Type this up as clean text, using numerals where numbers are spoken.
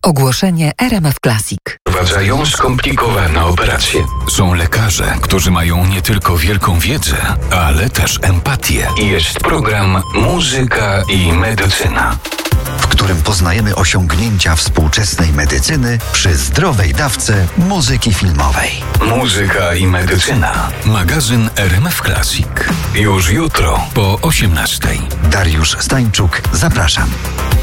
Ogłoszenie RMF Classic. Wprowadzają skomplikowane operacje. Są lekarze, którzy mają nie tylko wielką wiedzę, ale też empatię. Jest program Muzyka i Medycyna, w którym poznajemy osiągnięcia współczesnej medycyny przy zdrowej dawce muzyki filmowej. Muzyka i Medycyna. Magazyn RMF Classic. Już jutro po 18:00. Dariusz Stańczuk, zapraszam.